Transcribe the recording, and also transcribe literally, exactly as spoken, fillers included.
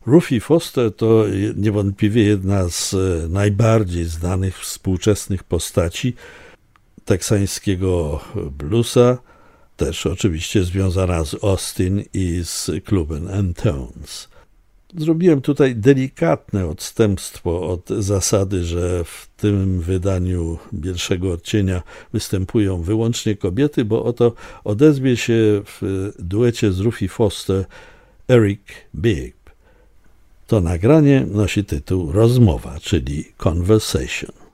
Rufie Foster to niewątpliwie jedna z najbardziej znanych współczesnych postaci teksańskiego bluesa, też oczywiście związana z Austin i z klubem M-Tones. Zrobiłem tutaj delikatne odstępstwo od zasady, że w tym wydaniu Bielszego Odcienia występują wyłącznie kobiety, bo oto odezwie się w duecie z Rufie Foster Eric Bibb. To nagranie nosi tytuł Rozmowa, czyli Conversation.